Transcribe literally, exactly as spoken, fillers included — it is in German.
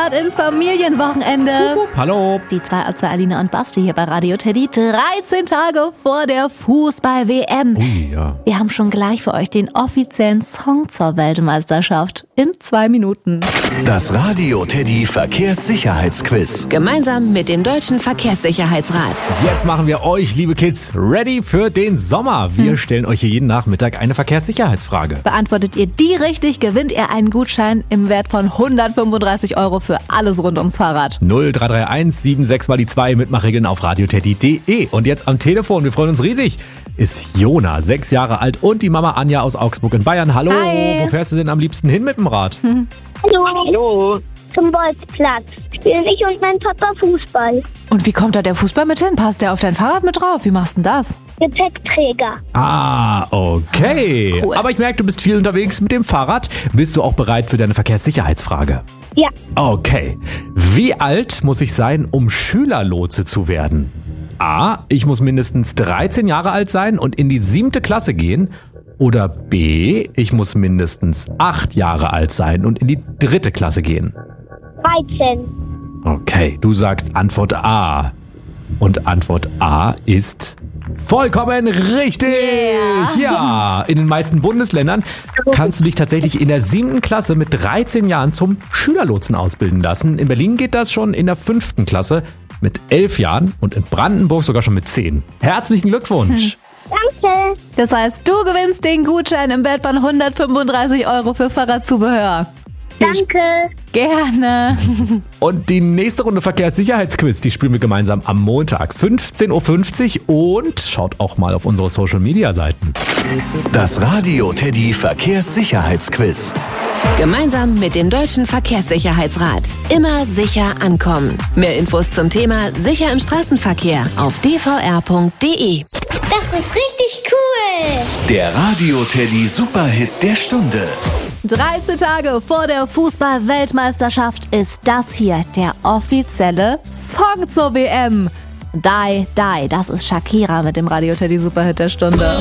Start ins Familienwochenende. Hup, hallo. Die zwei, zwei Aline und Basti hier bei Radio Teddy. dreizehn Tage vor der Fußball-W M. Ui, ja. Wir haben schon gleich für euch den offiziellen Song zur Weltmeisterschaft in zwei Minuten. Das Radio Teddy Verkehrssicherheitsquiz. Gemeinsam mit dem Deutschen Verkehrssicherheitsrat. Jetzt machen wir euch, liebe Kids, ready für den Sommer. Wir hm. stellen euch hier jeden Nachmittag eine Verkehrssicherheitsfrage. Beantwortet ihr die richtig, gewinnt ihr einen Gutschein im Wert von hundertfünfunddreißig Euro für alles rund ums Fahrrad. null drei drei eins sieben sechs mal die zwei Mitmachregeln auf radioteddy punkt de. Und jetzt am Telefon, wir freuen uns riesig, ist Jona, sechs Jahre alt und die Mama Anja aus Augsburg in Bayern. Hallo, Hi. Wo fährst du denn am liebsten hin mit dem Rad? Hm. Hallo. Hallo. Zum Bolzplatz. Spielen ich und mein Papa Fußball. Und wie kommt da der Fußball mit hin? Passt der auf dein Fahrrad mit drauf? Wie machst du denn das? Gepäckträger. Ah, okay. Cool. Aber ich merke, du bist viel unterwegs mit dem Fahrrad. Bist du auch bereit für deine Verkehrssicherheitsfrage? Ja. Okay. Wie alt muss ich sein, um Schülerlotse zu werden? A, ich muss mindestens dreizehn Jahre alt sein und in die siebte Klasse gehen. Oder B, ich muss mindestens acht Jahre alt sein und in die dritte Klasse gehen. dreizehn. Okay, du sagst Antwort A. Und Antwort A ist vollkommen richtig. Yeah. Ja, in den meisten Bundesländern kannst du dich tatsächlich in der siebten Klasse mit dreizehn Jahren zum Schülerlotsen ausbilden lassen. In Berlin geht das schon in der fünften Klasse mit elf Jahren und in Brandenburg sogar schon mit zehn. Herzlichen Glückwunsch. Hm. Danke. Das heißt, du gewinnst den Gutschein im Wert von hundertfünfunddreißig Euro für Fahrradzubehör. Danke. Gerne. Und die nächste Runde Verkehrssicherheitsquiz, die spielen wir gemeinsam am Montag, fünfzehn Uhr fünfzig, und schaut auch mal auf unsere Social-Media-Seiten. Das Radio Teddy Verkehrssicherheitsquiz. Gemeinsam mit dem Deutschen Verkehrssicherheitsrat. Immer sicher ankommen. Mehr Infos zum Thema Sicher im Straßenverkehr auf d v r punkt de. Das ist richtig cool. Der Radio Teddy Superhit der Stunde. dreizehn Tage vor der Fußball-Weltmeisterschaft ist das hier der offizielle Song zur W M. Die, Die, das ist Shakira mit dem Radio Teddy Superhit der Stunde.